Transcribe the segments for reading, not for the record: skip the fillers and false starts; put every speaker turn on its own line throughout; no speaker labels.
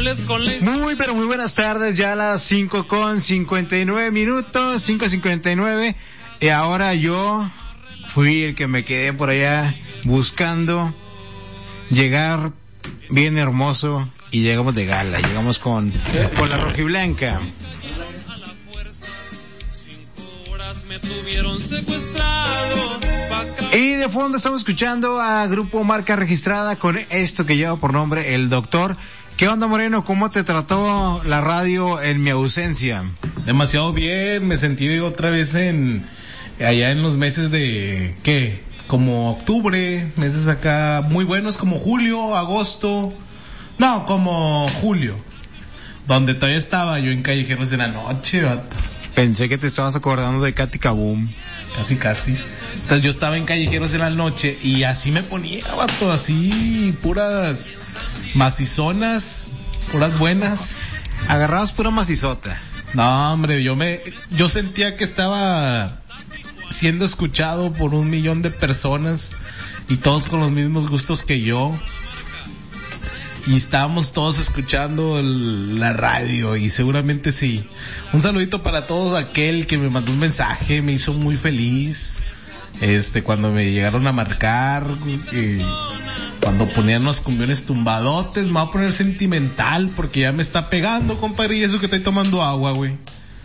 Muy, pero muy buenas tardes, ya a las 5:59 minutos, 5:59, y ahora yo fui el que me quedé por allá buscando llegar bien hermoso y llegamos de gala, llegamos con la rojiblanca. Y de fondo estamos escuchando a Grupo Marca Registrada con esto que lleva por nombre El Doctor. ¿Qué onda, Moreno? ¿Cómo te trató la radio en mi ausencia?
Demasiado bien, me sentí otra vez allá en los meses de, ¿qué? Como octubre, meses acá muy buenos como julio, agosto, no, como julio, donde todavía estaba yo en Callejeros de la Noche, vato.
Pensé que te estabas acordando de Katy Kaboom.
Casi. Entonces yo estaba en Callejeros de la Noche y así me ponía, vato, así, puras macizonas, puras buenas.
Agarrabas pura macizota.
No, hombre, yo sentía que estaba siendo escuchado por 1,000,000 de personas y todos con los mismos gustos que yo. Y estábamos todos escuchando la radio y seguramente sí. Un saludito para todo aquel que me mandó un mensaje, me hizo muy feliz. Cuando me llegaron a marcar, cuando ponían los cumbiones tumbadotes, me voy a poner sentimental porque ya me está pegando, compadre, y eso que estoy tomando agua, güey.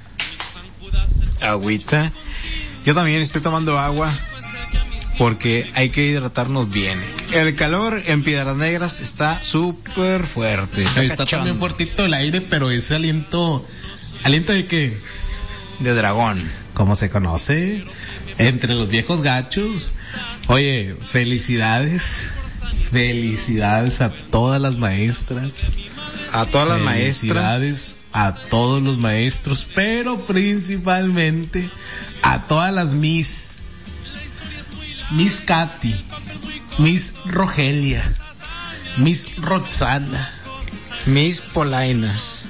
Agüita. Yo también estoy tomando agua porque hay que hidratarnos bien. El calor en Piedras Negras está súper fuerte.
Está también fuertito el aire, pero ese aliento de qué?
De dragón.
¿Cómo se conoce? Entre los viejos gachos. Oye, felicidades a todas las maestras.
A todas las maestras.
Felicidades a todos los maestros, pero principalmente a todas las Miss Katy, Miss Rogelia, Miss Roxana,
Miss Polainas.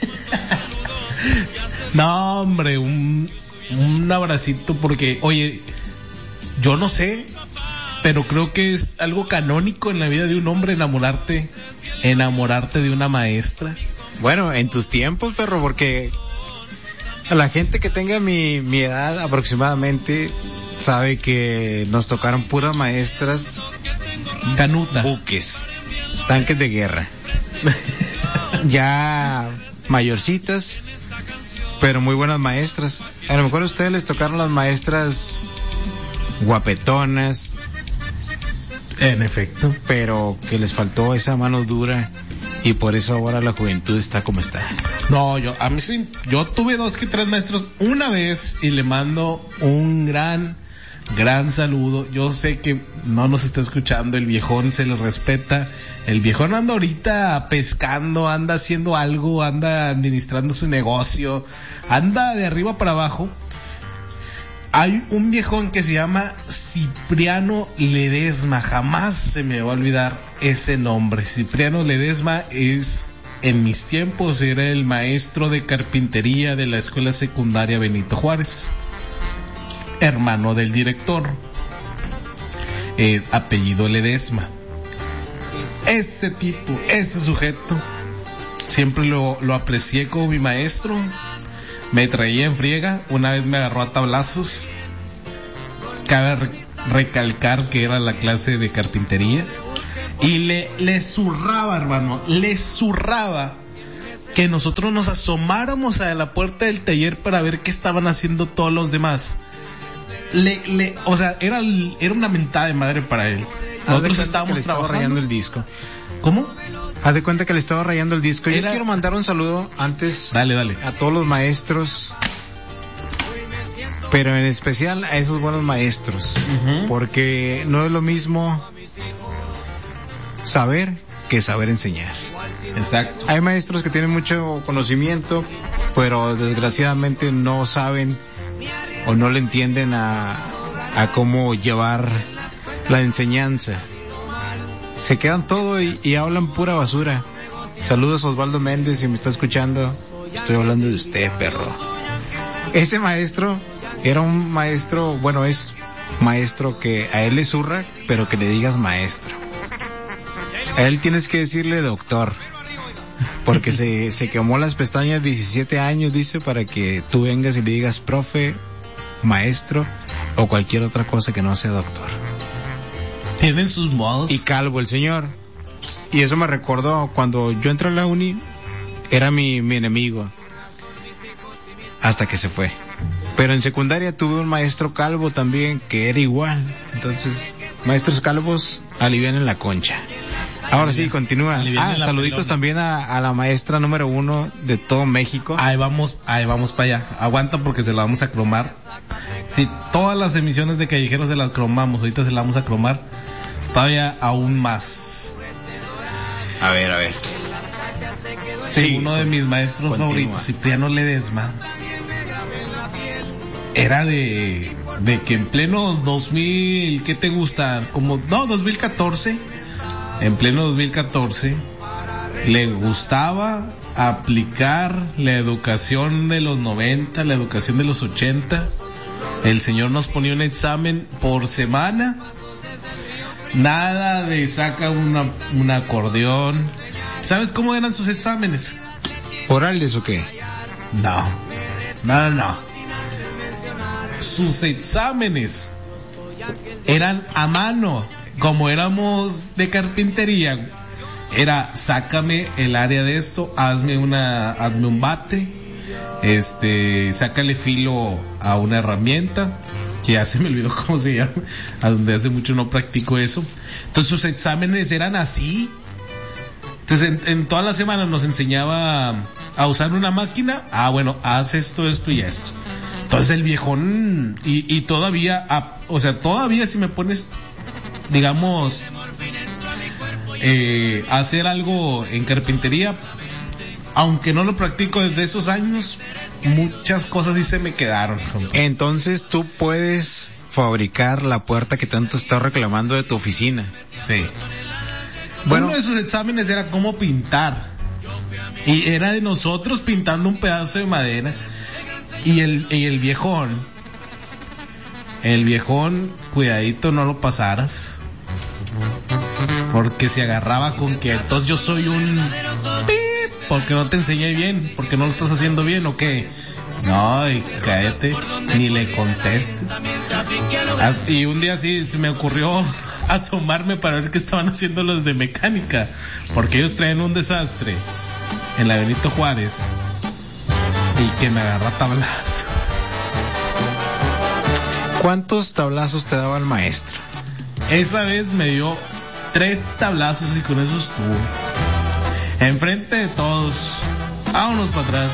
No, hombre, un abracito porque, oye, yo no sé, pero creo que es algo canónico en la vida de un hombre enamorarte de una maestra.
Bueno, en tus tiempos, perro, porque a la gente que tenga mi edad aproximadamente sabe que nos tocaron puras maestras
canuta,
buques, tanques de guerra. Ya mayorcitas, pero muy buenas maestras. A lo mejor a ustedes les tocaron las maestras guapetonas,
en efecto,
pero que les faltó esa mano dura y por eso ahora la juventud está como está.
No, yo tuve 2 que 3 maestros una vez y le mando un gran saludo. Yo sé que no nos está escuchando, el viejón se le respeta. El viejón anda ahorita pescando, anda haciendo algo, anda administrando su negocio, anda de arriba para abajo. Hay un viejón que se llama Cipriano Ledesma, jamás se me va a olvidar ese nombre. Cipriano Ledesma en mis tiempos era el maestro de carpintería de la escuela secundaria Benito Juárez, hermano del director, apellido Ledesma. Ese tipo, ese sujeto, siempre lo aprecié como mi maestro. Me traía en friega, una vez me agarró a tablazos. Cabe recalcar que era la clase de carpintería. Y le zurraba, hermano, que nosotros nos asomáramos a la puerta del taller para ver qué estaban haciendo todos los demás. O sea, era una mentada de madre para él. Nosotros estábamos trabajando.
Rayando el disco.
¿Cómo?
Haz de cuenta que le estaba rayando el disco. Yo quiero mandar un saludo antes.
Dale.
A todos los maestros, pero en especial a esos buenos maestros. Uh-huh. Porque no es lo mismo saber que saber enseñar.
Exacto.
Hay maestros que tienen mucho conocimiento, pero desgraciadamente no saben o no le entienden a cómo llevar la enseñanza. Se quedan todo y hablan pura basura. Saludos a Osvaldo Méndez, si me está escuchando. Estoy hablando de usted, perro. Ese maestro era un maestro, bueno, es maestro que a él le zurra, pero que le digas maestro. A él tienes que decirle doctor. porque se quemó las pestañas 17 años, dice, para que tú vengas y le digas profe, maestro o cualquier otra cosa que no sea doctor.
Tienen sus modos.
Y calvo el señor. Y eso me recordó cuando yo entré a la uni, era mi enemigo. Hasta que se fue. Pero en secundaria tuve un maestro calvo también que era igual. Entonces, maestros calvos alivian en la concha. Ahora sí, continúa. Saluditos también a la maestra número 1 de todo México.
Ahí vamos para allá. Aguanta porque se la vamos a cromar. Sí, todas las emisiones de Callejeros se las cromamos. Ahorita se la vamos a cromar. Todavía aún más.
A ver.
Sí, uno de mis maestros favoritos, Cipriano Ledesma, era de que en pleno 2000, ¿qué te gusta? 2014, en pleno 2014, le gustaba aplicar la educación de los 90, la educación de los 80. El señor nos ponía un examen por semana, nada de saca un acordeón. ¿Sabes cómo eran sus exámenes?
¿Orales o qué?
No. Sus exámenes eran a mano, como éramos de carpintería. Era, sácame el área de esto, hazme un bate, sácale filo a una herramienta, que ya se me olvidó cómo se llama, a donde hace mucho no practico eso. Entonces sus exámenes eran así. Entonces en toda la semana nos enseñaba a usar una máquina. Bueno, haz esto y esto. Entonces el viejón, y todavía, todavía si me pones, digamos, hacer algo en carpintería, aunque no lo practico desde esos años, muchas cosas sí se me quedaron.
Entonces tú puedes fabricar la puerta que tanto estás reclamando de tu oficina.
Sí. Bueno, uno de sus exámenes era cómo pintar. Y era de nosotros pintando un pedazo de madera. Y el viejón, cuidadito no lo pasaras. Porque se agarraba con que entonces yo soy un pip, porque no te enseñé bien, porque no lo estás haciendo bien o qué. No, y cállate, ni le contestes. Y un día sí se me ocurrió asomarme para ver qué estaban haciendo los de mecánica, porque ellos traen un desastre en la Benito Juárez, y que me agarra tablazo.
¿Cuántos tablazos te daba el maestro?
Esa vez me dio 3 tablazos y con eso estuvo. Enfrente de todos. Vámonos para atrás.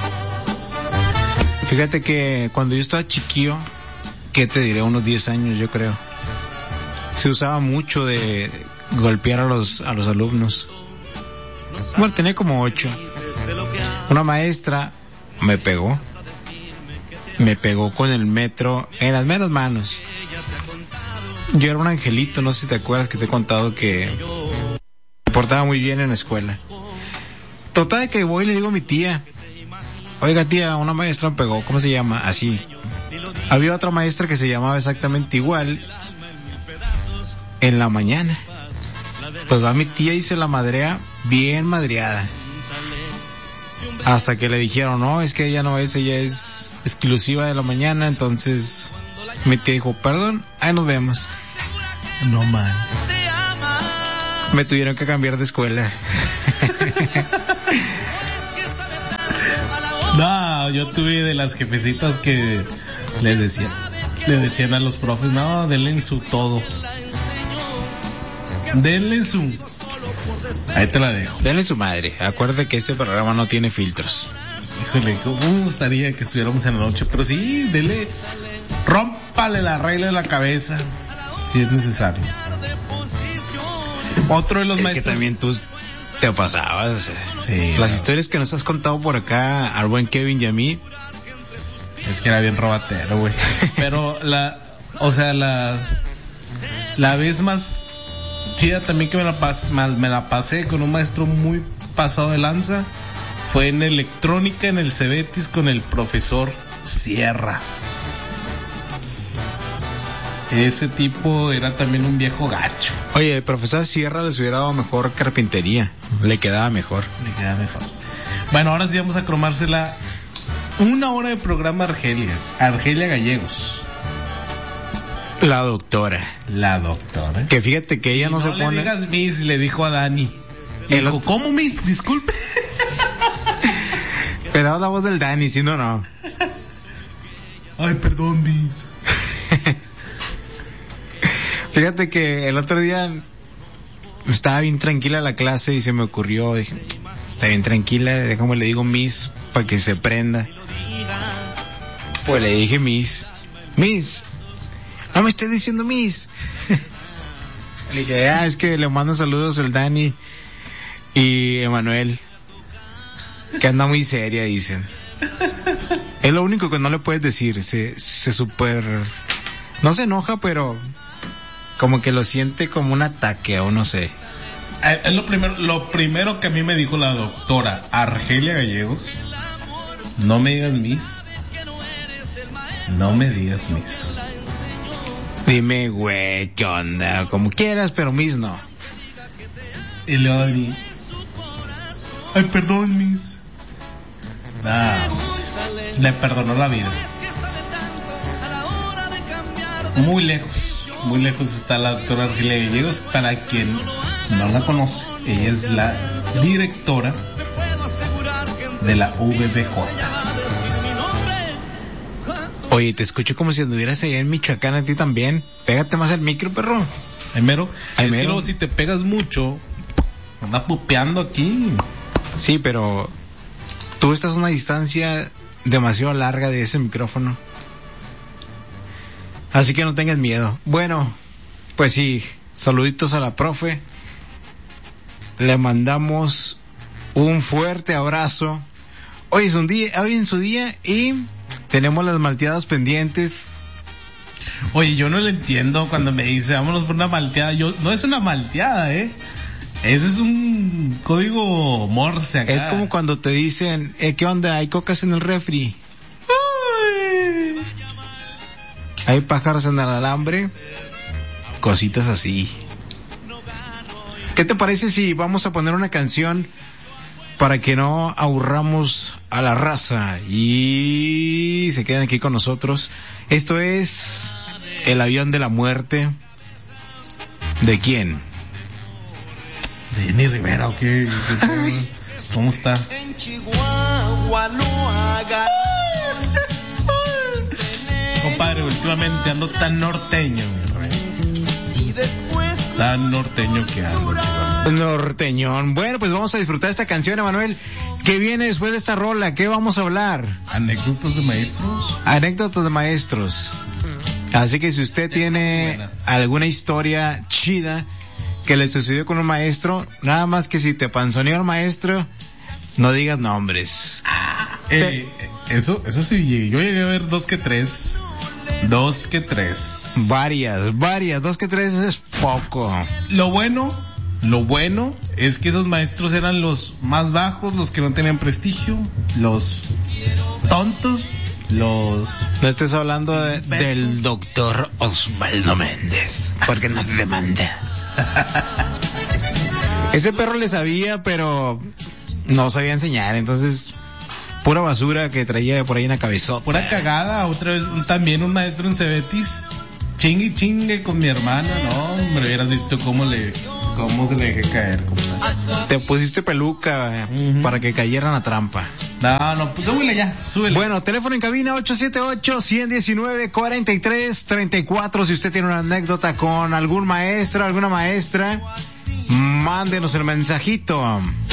Fíjate que cuando yo estaba chiquillo, ¿qué te diré? Unos 10 años yo creo. Se usaba mucho de golpear a los alumnos. Bueno, tenía como 8. Una maestra me pegó con el metro en las meras manos. Yo era un angelito, no sé si te acuerdas que te he contado que me portaba muy bien en la escuela. Total de que voy y le digo a mi tía, oiga tía, una maestra me pegó, ¿cómo se llama? Así. Había otra maestra que se llamaba exactamente igual en la mañana. Pues va mi tía y se la madrea bien madreada. Hasta que le dijeron, no, es que ella no es, ella es exclusiva de la mañana. Entonces mi tía dijo, perdón, ahí nos vemos.
No man.
Me tuvieron que cambiar de escuela.
No, yo tuve de las jefecitas que le decían a los profes, no, denle en su todo. Denle en su... Ahí te la dejo.
Denle su madre. Acuérdate que este programa no tiene filtros.
Híjole, cómo me gustaría que estuviéramos en la noche, pero sí, dele, rómpale la regla de la cabeza, si es necesario. Otro de los maestros...
que también tú te pasabas.
Sí,
las historias que nos has contado por acá al buen Kevin y a mí.
Es que era bien robatero, güey. Pero la vez más chida también que me la pasé con un maestro muy pasado de lanza fue en electrónica en el Cebetis con el profesor Sierra. Ese tipo era también un viejo gacho.
Oye, el profesor Sierra les hubiera dado mejor carpintería. Le quedaba mejor.
Bueno, ahora sí vamos a cromársela. 1 hora de programa Argelia Gallegos.
La doctora.
Que
fíjate que ella no se pone.
No le digas Miss, le dijo a Dani. Dijo, ¿cómo Miss? Disculpe.
Pero la voz del Dani, si no, no.
Ay, perdón, Miss.
Fíjate que el otro día estaba bien tranquila la clase y se me ocurrió, dije, está bien tranquila, déjame le digo Miss para que se prenda. Pues le dije Miss, no me estés diciendo Miss. Le dije, es que le mando saludos el Dani y Emanuel, que anda muy seria, dicen. Es lo único que no le puedes decir, se super, no se enoja, pero como que lo siente como un ataque o no sé.
Es lo primero que a mí me dijo la doctora Argelia Gallegos. No me digas Miss.
Dime, güey, ¿qué onda? Como quieras, pero Miss no.
Y le va a decir, ay, perdón, Miss. Le perdonó la vida. Muy lejos está la doctora Argelia Gallegos. Para quien no la conoce, ella es la directora de la VBJ.
Oye, te escucho como si anduvieras allá en Michoacán, a ti también. Pégate más al micro, perro.
Ay, mero. Es que luego si te pegas mucho, anda pupeando aquí.
Sí, pero tú estás a una distancia demasiado larga de ese micrófono. Así que no tengas miedo. Bueno, pues sí, saluditos a la profe. Le mandamos un fuerte abrazo. Hoy es en su día y tenemos las malteadas pendientes.
Oye, yo no le entiendo cuando me dice vámonos por una malteada. No es una malteada, ese es un código Morse acá.
Es como cuando te dicen, ¿qué onda? ¿Hay cocas en el refri?
Ay.
Hay pájaros en el alambre. Cositas así. ¿Qué te parece si vamos a poner una canción para que no aburramos a la raza y se queden aquí con nosotros? Esto es El avión de la muerte. ¿De quién?
De Jenny Rivera, ¿o qué? ¿Cómo está?
En Chihuahua no haga.
Compadre, últimamente ando tan norteño. Tan norteño que ando.
Norteñón. Bueno, pues vamos a disfrutar esta canción, Emanuel. ¿Qué viene después de esta rola? ¿Qué vamos a hablar?
¿Anécdotas de maestros?
Anécdotas de maestros. Así que si usted tiene alguna historia chida que le sucedió con un maestro, nada más que si te panzoneó el maestro, no digas nombres.
Eso sí, yo llegué a ver 2 que 3.
Varias, 2 que 3 es poco.
Lo bueno es que esos maestros eran los más bajos, los que no tenían prestigio, los tontos, los...
No estés hablando del doctor Osvaldo Méndez, porque no te demanda. Ese perro le sabía, pero no sabía enseñar, entonces pura basura que traía por ahí en la cabezota.
Pura cagada. Otra vez también un maestro en Cebetis, chingue con mi hermana. No, me hubieras visto cómo se le dejé caer, compadre.
Te pusiste peluca para que cayera en la trampa.
No, pues súbele.
Bueno, teléfono en cabina 878-119-4334. Si usted tiene una anécdota con algún maestro, alguna maestra, mándenos el mensajito.